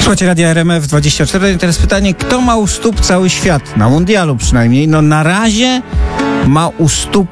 Słuchajcie Radia RMF24. Teraz pytanie, kto ma u stóp cały świat? Na mundialu przynajmniej. No na razie ma u stóp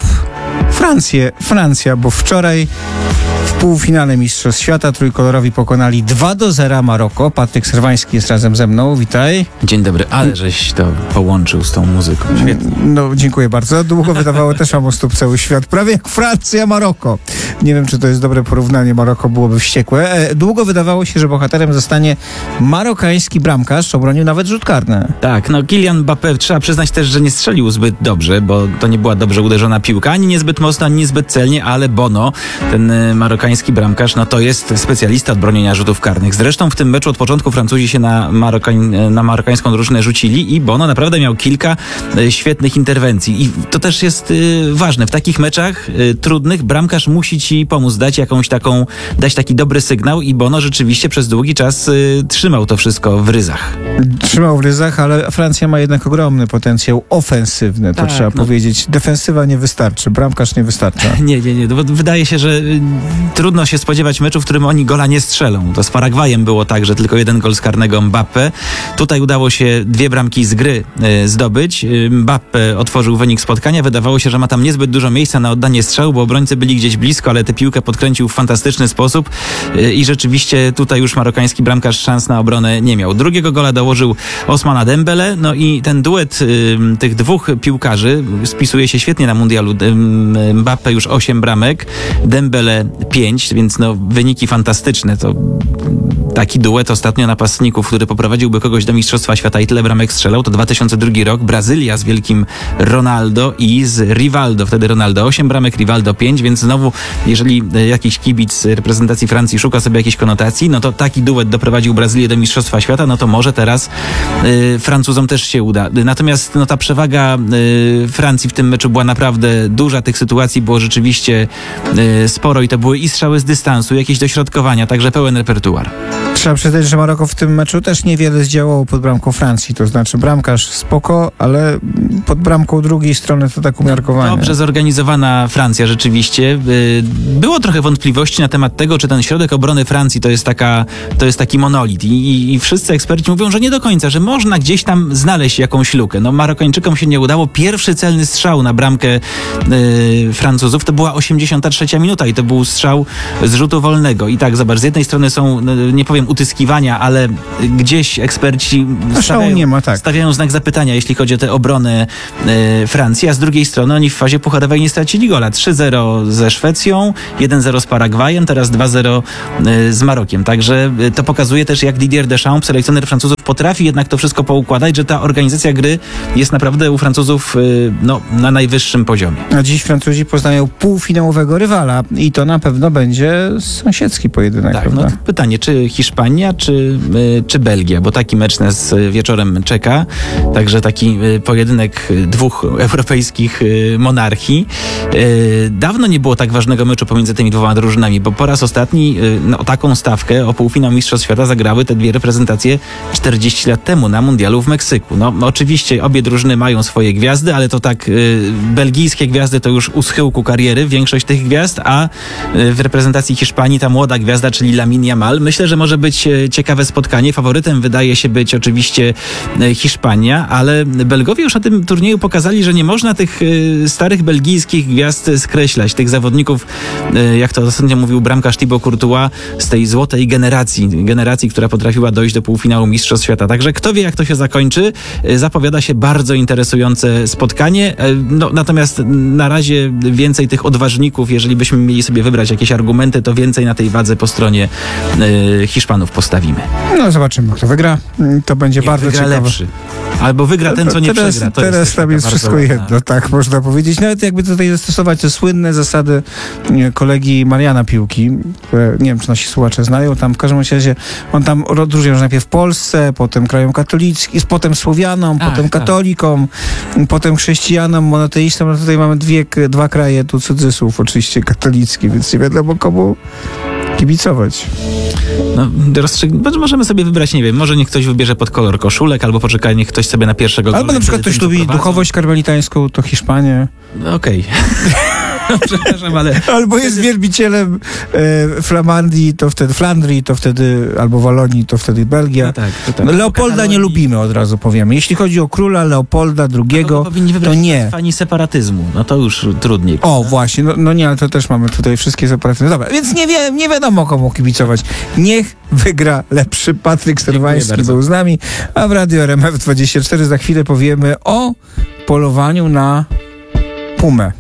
Francja, bo wczoraj w półfinale Mistrzostw Świata trójkolorowi pokonali 2-0 Maroko. Patryk Serwański jest razem ze mną. Witaj. Dzień dobry, ale żeś to połączył z tą muzyką. Świetnie. No, dziękuję bardzo. Długo wydawało też mam u stóp cały świat. Prawie jak Francja, Maroko. Nie wiem, czy to jest dobre porównanie. Maroko byłoby wściekłe. Długo wydawało się, że bohaterem zostanie marokański bramkarz. Obronił nawet rzut karny. Tak, no Kylian Mbappé, trzeba przyznać też, że nie strzelił zbyt dobrze, bo to nie była dobrze uderzona piłka. Ani niezbyt mocno, ani niezbyt celnie, ale Bono, ten marokański bramkarz, no to jest specjalista od bronienia rzutów karnych. Zresztą w tym meczu od początku Francuzi się na marokańską drużynę rzucili i Bono naprawdę miał kilka świetnych interwencji. I to też jest ważne. W takich meczach trudnych bramkarz musi ci pomóc, dać taki dobry sygnał i Bono rzeczywiście przez długi czas trzymał to wszystko w ryzach. Trzymał w ryzach, ale Francja ma jednak ogromny potencjał ofensywny, to trzeba powiedzieć. Defensywa nie wystarczy, bramkarz nie wystarcza. Nie. Wydaje się, że trudno się spodziewać meczu, w którym oni gola nie strzelą. To z Paragwajem było tak, że tylko jeden gol z karnego Mbappé. Tutaj udało się 2 bramki z gry zdobyć. Mbappé otworzył wynik spotkania. Wydawało się, że ma tam niezbyt dużo miejsca na oddanie strzału, bo obrońcy byli gdzieś blisko, ale tę piłkę podkręcił w fantastyczny sposób i rzeczywiście tutaj już marokański bramkarz szans na obronę nie miał. Drugiego gola dołożył Ousmane Dembele, no i ten duet tych dwóch piłkarzy spisuje się świetnie na mundialu. Mbappé już 8 bramek, Dembele 5, więc no wyniki fantastyczne. To taki duet ostatnio napastników, który poprowadziłby kogoś do Mistrzostwa Świata i tyle bramek strzelał, to 2002 rok, Brazylia z wielkim Ronaldo i z Rivaldo. Wtedy Ronaldo 8 bramek, Rivaldo 5, więc znowu, jeżeli jakiś kibic reprezentacji Francji szuka sobie jakiejś konotacji, no to taki duet doprowadził Brazylię do Mistrzostwa Świata, no to może teraz Francuzom też się uda. Natomiast no, ta przewaga Francji w tym meczu była naprawdę duża, tych sytuacji było rzeczywiście sporo i to były i strzały z dystansu, jakieś dośrodkowania, także pełen repertuar. Trzeba przyznać, że Maroko w tym meczu też niewiele zdziałało pod bramką Francji, to znaczy bramkarz spoko, ale pod bramką drugiej strony to tak umiarkowanie. Dobrze zorganizowana Francja rzeczywiście. Było trochę wątpliwości na temat tego, czy ten środek obrony Francji to jest taki monolit i wszyscy eksperci mówią, że nie do końca, że można gdzieś tam znaleźć jakąś lukę. No Marokańczykom się nie udało. Pierwszy celny strzał na bramkę Francuzów to była 83 minuta i to był strzał z rzutu wolnego. I tak, zobacz, z jednej strony są, nie powiem utyskiwania, ale gdzieś eksperci stawiają znak zapytania, jeśli chodzi o tę obronę Francji, a z drugiej strony oni w fazie pucharowej nie stracili gola. 3-0 ze Szwecją, 1-0 z Paragwajem, teraz 2-0 z Marokiem. Także to pokazuje też, jak Didier Deschamps, selekcjoner Francuzów, potrafi jednak to wszystko poukładać, że ta organizacja gry jest naprawdę u Francuzów na najwyższym poziomie. A dziś Francuzi poznają półfinałowego rywala i to na pewno będzie sąsiedzki pojedynek. Tak, no pytanie, czy Hiszpania, czy Belgia, bo taki mecz nas wieczorem czeka. Także taki pojedynek dwóch europejskich monarchii. Dawno nie było tak ważnego meczu pomiędzy tymi dwoma drużynami, bo po raz ostatni o taką stawkę, o półfinał Mistrzostw Świata zagrały te dwie reprezentacje 40 lat temu na mundialu w Meksyku. No oczywiście obie drużyny mają swoje gwiazdy, ale to tak belgijskie gwiazdy to już u schyłku kariery, większość tych gwiazd, a w reprezentacji Hiszpanii ta młoda gwiazda, czyli Lamine Yamal. Myślę, że może być ciekawe spotkanie. Faworytem wydaje się być oczywiście Hiszpania, ale Belgowie już na tym turnieju pokazali, że nie można tych starych belgijskich gwiazd skreślać. Tych zawodników, jak to ostatnio mówił bramkarz Thibaut Courtois, z tej złotej generacji, która potrafiła dojść do półfinału Mistrzostw Świata. Także kto wie, jak to się zakończy. Zapowiada się bardzo interesujące spotkanie. Natomiast na razie więcej tych odważników, jeżeli byśmy mieli sobie wybrać jakieś argumenty, to więcej na tej wadze po stronie Hiszpanów postawimy. No zobaczymy, kto wygra. To będzie bardzo ciekawe. Lepszy. Albo wygra ten, co nie przegra. Teraz tam jest wszystko jedno, tak można powiedzieć. Nawet jakby tutaj zastosować te słynne zasady kolegi Mariana Piłki, które nie wiem, czy nasi słuchacze znają. Tam w każdym razie on tam odróżniał, że najpierw Polsce, potem krajom katolickim, potem Słowianom, potem katolikom, potem chrześcijanom, monoteistom. No tutaj mamy dwa kraje, tu cudzysłów oczywiście katolicki, więc nie wiadomo komu kibicować. Możemy sobie wybrać, nie wiem, może niech ktoś wybierze pod kolor koszulek, albo poczekaj, niech ktoś sobie na pierwszego gola. Albo na przykład ktoś lubi duchowość karmelitańską, to Hiszpanię. Okej. Przepraszam, ale... Albo jest wielbicielem Flamandii, to wtedy Flandrii, to wtedy, albo Walonii, to wtedy Belgia. No tak, to tak. Leopolda nie lubimy, od razu powiemy. Jeśli chodzi o króla Leopolda II, powinni to wybrać nie. fani separatyzmu. No to już trudniej. O, właśnie, no nie, ale to też mamy tutaj wszystkie separatyzmy. Dobra, więc nie wiadomo komu kibicować. Niech wygra lepszy. Patryk Serwański bardzo. był z nami, a w Radio RMF24 za chwilę powiemy o polowaniu na pumę.